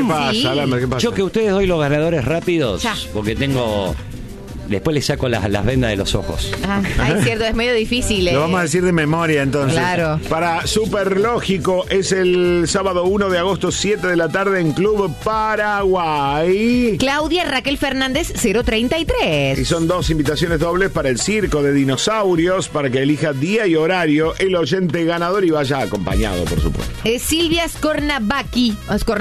pasa, Alamber? ¿Qué pasa? Yo que ustedes doy los ganadores rápidos, porque tengo... Después les saco las vendas de los ojos. Es cierto, es medio difícil. Lo vamos a decir de memoria, entonces. Claro. Para Superlógico es el sábado 1 de agosto, 7 de la tarde en Club Paraguay. Claudia Raquel Fernández, 033. Y son 2 invitaciones dobles para el Circo de Dinosaurios, para que elija día y horario el oyente ganador y vaya acompañado, por supuesto. Silvia Scornabacci,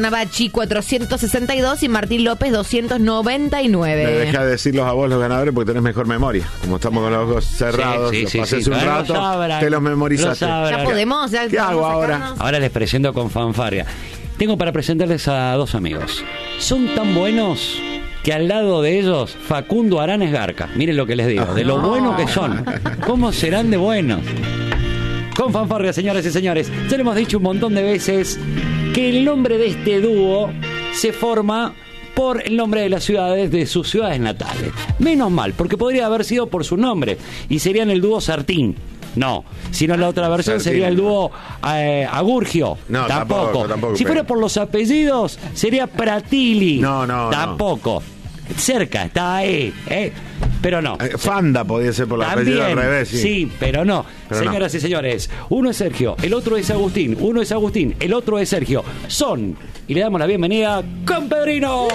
462 y Martín López, 299. Me deja de decirlos a vos los ganadores porque tenés mejor memoria. Como estamos con los ojos cerrados, los pasés un rato, te los memorizaste. Ya podemos. ¿Qué hago ahora? Ahora les presento con fanfarria. Tengo para presentarles a 2 amigos. Son tan buenos que al lado de ellos Facundo Aranes Garca. Miren lo que les digo, de lo bueno que son. ¿Cómo serán de buenos? Con fanfarria, señoras y señores. Ya le hemos dicho un montón de veces que el nombre de este dúo se forma por el nombre de las ciudades, de sus ciudades natales. Menos mal, porque podría haber sido por su nombre y serían el dúo Sartín. No, sino la otra versión Sartín. sería el dúo Agurgio. No, tampoco, Si fuera por los apellidos, sería Pratili. No. Tampoco. Cerca, está ahí, pero no. Fanda podía ser por la apellido al revés. Sí, pero no. Pero señoras y señores, uno es Sergio, el otro es Agustín, uno es Agustín, el otro es Sergio. Son, y le damos la bienvenida, con Pedrino.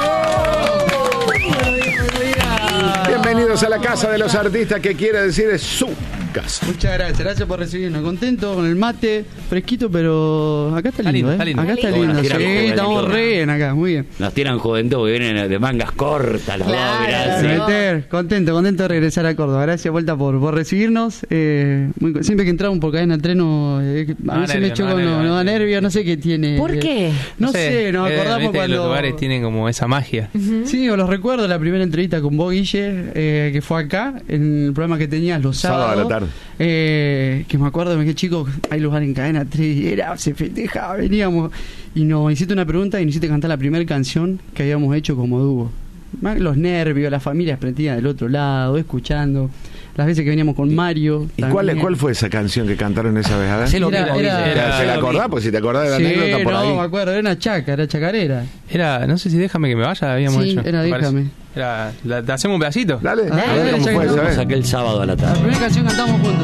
Bienvenidos a la casa de los artistas, que quiere decir es su casa. Muchas gracias por recibirnos. Contento con el mate, fresquito, pero acá está lindo, está lindo. Acá está lindo. Sí, estamos re bien acá, muy bien. Nos tiran juventud porque vienen de mangas cortas los dos, Meter, contento de regresar a Córdoba. Gracias, vuelta por recibirnos. Siempre que entramos por cadena al tren, a mí se me choca, no da nervios, no sé qué tiene. ¿Por qué? No sé, nos acordamos cuando los lugares tienen como esa magia. Sí, os los recuerdo, la primera entrevista con vos, Guille, que fue acá, en el programa que tenías los sábados. Sábado a la tarde. Que me acuerdo, me dije, chicos, hay lugar en cadena 3, se festejaba, veníamos. Y nos hiciste una pregunta y nos hiciste cantar la primera canción que habíamos hecho como dúo. Los nervios, las familias prendidas del otro lado, escuchando. Las veces que veníamos con Mario. ¿Y cuál fue esa canción que cantaron esa vez? A ver. Se lo Era- mismo, era- dice. ¿Se la acordás? Pues si te acordás de la anécdota por ahí. me acuerdo, era una chacarera. Era, no sé si déjame que me vaya, habíamos Sí, hecho. era me parece. Déjame. ¿Te hacemos un pedacito? Dale, a ver Dale, cómo ya fue que esa Lo vez. saqué el sábado a la La tarde. primera canción cantamos juntos.